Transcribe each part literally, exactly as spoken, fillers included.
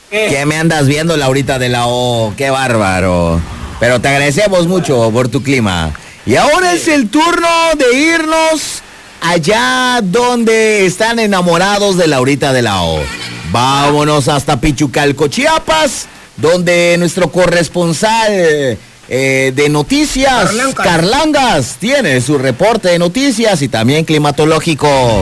¿Qué? ¿Qué me andas viendo, Laurita de la O? ¡Qué bárbaro! Pero te agradecemos mucho por tu clima. Y ahora es el turno de irnos allá donde están enamorados de Laurita de la O. Vámonos hasta Pichucalco, Chiapas, donde nuestro corresponsal eh, de noticias, Carlangas. Carlangas, tiene su reporte de noticias y también climatológico.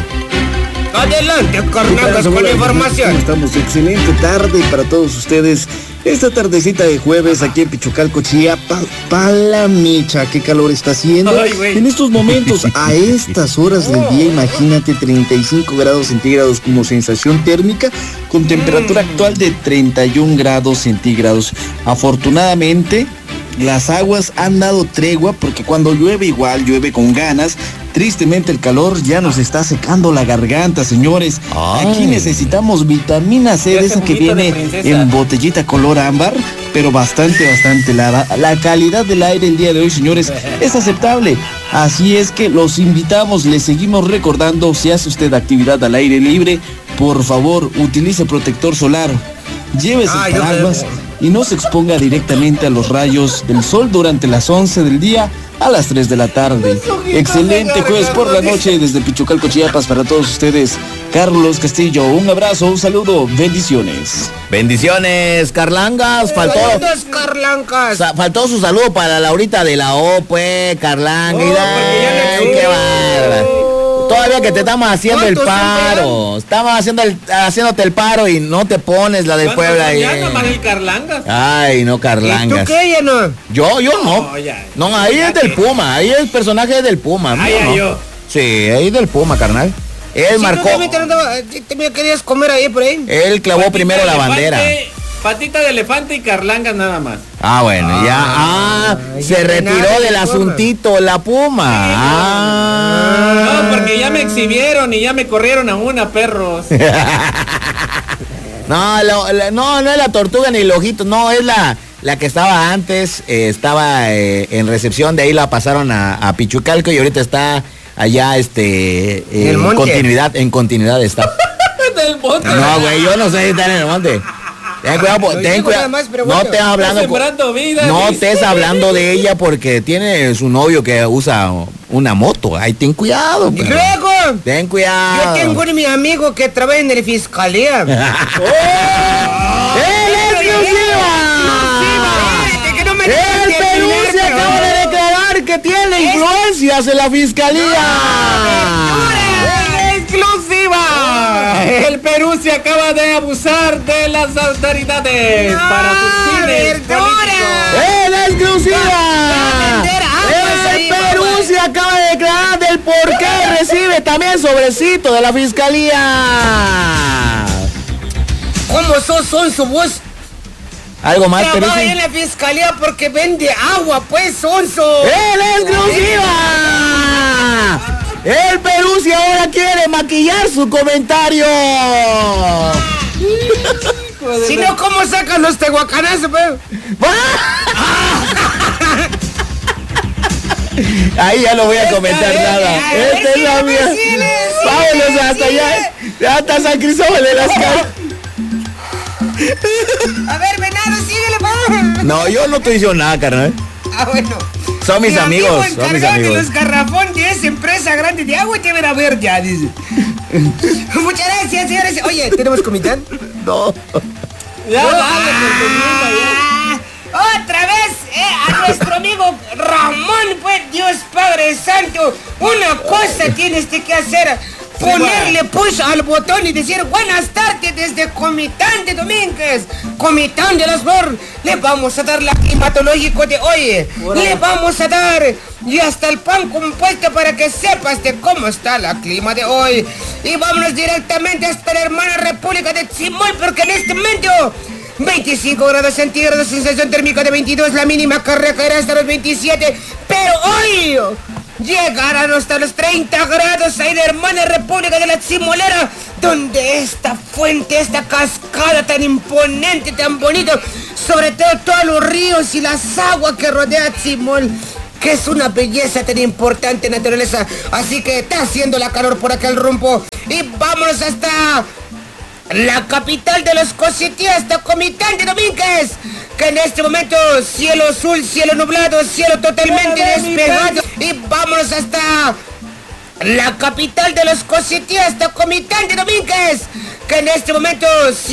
Adelante, Carlangas, con la información. Estamos, excelente tarde para todos ustedes. Esta tardecita de jueves aquí en Pichucalco, Chiapas, palamicha, qué calor está haciendo. Ay, en estos momentos, a estas horas del día, imagínate, treinta y cinco grados centígrados como sensación térmica, con temperatura actual de treinta y un grados centígrados. Afortunadamente, las aguas han dado tregua porque cuando llueve igual, llueve con ganas. Tristemente el calor ya nos está secando la garganta, señores. Ay. Aquí necesitamos vitamina C, de esa que viene en botellita color ámbar, pero bastante, bastante helada. La calidad del aire el día de hoy, señores, es aceptable. Así es que los invitamos, les seguimos recordando, si hace usted actividad al aire libre, por favor, utilice protector solar. Llévese ah, paraguas y no se exponga directamente a los rayos del sol durante las once del día a las tres de la tarde. Excelente jueves por la noche desde Pichucalco, Chiapas para todos ustedes. Carlos Castillo, un abrazo, un saludo, bendiciones. Bendiciones, Carlangas. Faltó, Carlangas. Sa- faltó su saludo para Laurita de la O, pues, Carlangas. Oh, ay, qué bárbaro. Todavía que te estamos haciendo el paro. Estamos haciendo el, haciéndote el paro y no te pones la del Puebla ahí. Ya nomás el Carlangas. Ay, no, Carlangas. ¿Y tú qué, ya no? Yo, yo no. No, ya, no ahí ya es del Puma. Ahí el personaje es del Puma. Ay, no, ay, yo. Sí, ahí del Puma, carnal. Él si marcó. ¿Tú te, te me querías comer ahí por ahí? Él clavó patita primero la elefante, bandera. Patita de elefante y Carlangas nada más. Ah, bueno, ah, ya. Ah, ay, se retiró del asuntito la Puma. Ah. No, porque ya me exhibieron y ya me corrieron a una, perros. No, lo, la, no, no es la tortuga ni el ojito, no, es la, la que estaba antes, eh, estaba eh, en recepción, de ahí la pasaron a, a Pichucalco y ahorita está allá, este, eh, en continuidad, en continuidad está. Del monte. No, güey, yo no sé si está en el monte. Ten cuidado, ten cuidado. Más, no bueno, estés hablando, vida, no estés hablando de ella porque tiene su novio que usa una moto. Ay, ten cuidado. Y luego, ten cuidado. Yo tengo un mi amigo que trabaja en la fiscalía. ¡Oh! ¡El exclusiva! El Perú se acaba de declarar que tiene influencias en la fiscalía. ¡Exclusiva! El Perú se acaba de abusar de las autoridades no, para sus fines políticos. ¡En exclusiva! El Perú se acaba de declarar del por qué recibe también sobrecito de la fiscalía. ¿Cómo sos sonso vos? Algo más, Perú. Trabaja en la fiscalía porque vende agua, pues, sonso. ¡En exclusiva! El Perú si ahora quiere maquillar su comentario. Si no, ¿cómo sacan los tehuacanazos, pues? Ahí ya no voy a comentar nada. Esta es la mía. Vámonos hasta allá. Hasta San Cristóbal de las Casas. A ver, venado, síguele, pa. No, yo no estoy diciendo nada, carnal. Ah, bueno. Son mis Mi amigos, amigo son mis amigos. De los garrafones de esa empresa grande de agua te van a ver ya, dice. Muchas gracias, señores. Oye, ¿tenemos comité? No. Ya, no. vale, ah, otra vez eh, a nuestro amigo Ramón, pues, Dios Padre Santo. Una cosa tienes que hacer. Ponerle push al botón y decir buenas tardes desde Comitán de Domínguez, Comitán de las Flores. Le vamos a dar la climatológico de hoy. Hola. Le vamos a dar y hasta el pan compuesto para que sepas de cómo está la clima de hoy. Y vámonos directamente hasta la hermana República de Tzimol, porque en este momento veinticinco grados centígrados, sensación térmica de veintidós, la mínima carrera caerá hasta los veintisiete, pero hoy llegarán hasta los treinta grados ahí de hermana República de la Tzimolera, donde esta fuente, esta cascada tan imponente, tan bonita, sobre todo todos los ríos y las aguas que rodea Tzimol, que es una belleza tan importante naturaleza. Así que está haciendo la calor por aquel rumbo y vámonos hasta la capital de los cosetías, Tocomitán de Domínguez, que en este momento cielo azul, cielo nublado, cielo totalmente despejado, y vámonos hasta la capital de los cosetías, Tocomitán de Domínguez, que en este momento